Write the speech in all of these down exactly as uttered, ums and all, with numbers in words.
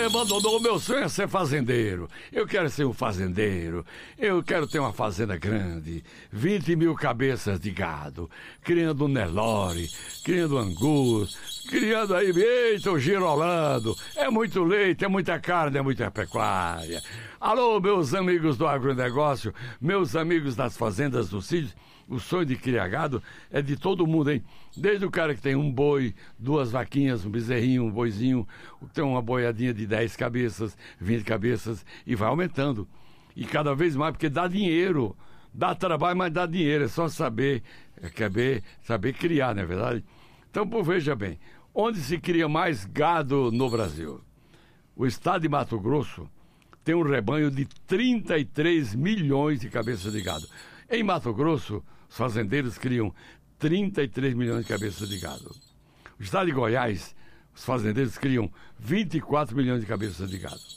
Ei, Manolo, o meu sonho é ser fazendeiro. Eu quero ser um fazendeiro. Eu quero ter uma fazenda grande, vinte mil cabeças de gado, criando um Nelore, criando angus, criando aí, eita, o girolando. É muito leite, é muita carne, é muita pecuária. Alô, meus amigos do agronegócio, meus amigos das fazendas dos sítios. O sonho de criar gado é de todo mundo, hein? Desde o cara que tem um boi, duas vaquinhas, um bezerrinho, um boizinho, tem uma boiadinha de dez cabeças, vinte cabeças, e vai aumentando. E cada vez mais, porque dá dinheiro. Dá trabalho, mas dá dinheiro. É só saber, é saber, saber criar, não é verdade? Então, pô, veja bem, onde se cria mais gado no Brasil? O estado de Mato Grosso tem um rebanho de trinta e três milhões de cabeças de gado. Em Mato Grosso, os fazendeiros criam trinta e três milhões de cabeças de gado. O estado de Goiás, os fazendeiros criam vinte e quatro milhões de cabeças de gado.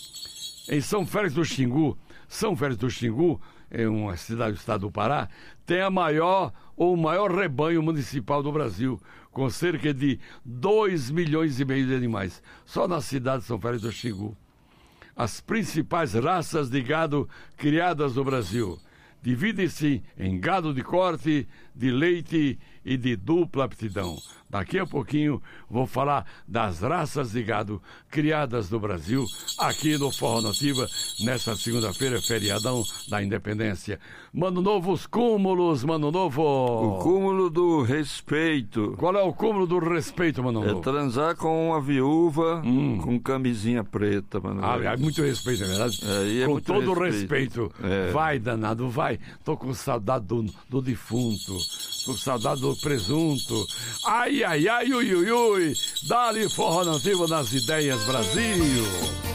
Em São Félix do Xingu, São Félix do Xingu, em uma cidade do estado do Pará, tem a maior ou o maior rebanho municipal do Brasil, com cerca de dois milhões e meio de animais, só na cidade de São Félix do Xingu. As principais raças de gado criadas no Brasil dividem-se em gado de corte, de leite e de dupla aptidão. Daqui a pouquinho vou falar das raças de gado criadas no Brasil, aqui no Forró Nativa, nessa segunda-feira, feriadão da Independência. Mano Novo, os cúmulos, Mano Novo. O cúmulo do respeito. Qual é o cúmulo do respeito, Mano Novo? É transar com uma viúva hum. com camisinha preta, Mano Novo. Ah, é muito respeito, é verdade? É, é com muito todo o respeito. respeito. É. Vai, danado, vai. Tô com saudade do, do defunto. Tô com saudade do presunto. Ai, ai, ai, ui, ui, ui. Dá-lhe Forró Nativa nas ideias, Brasil.